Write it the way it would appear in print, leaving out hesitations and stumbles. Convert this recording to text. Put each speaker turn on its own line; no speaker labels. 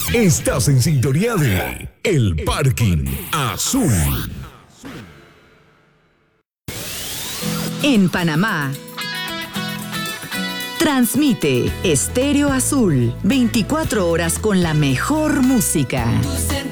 Estás en sintonía de El Parking Azul.
En Panamá, transmite Estéreo Azul, 24 horas con la mejor música.